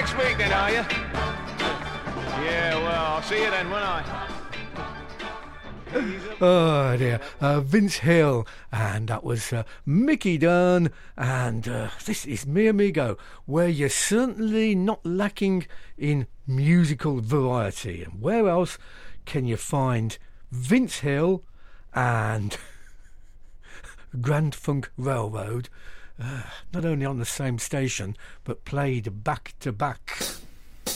next week then, are you? Yeah, well, I'll see you then, won't I? Oh dear, Vince Hill, and that was Mickey Dunn, and this is Mi Amigo, where you're certainly not lacking in musical variety. And where else can you find Vince Hill and Grand Funk Railroad, not only on the same station, but played back to back?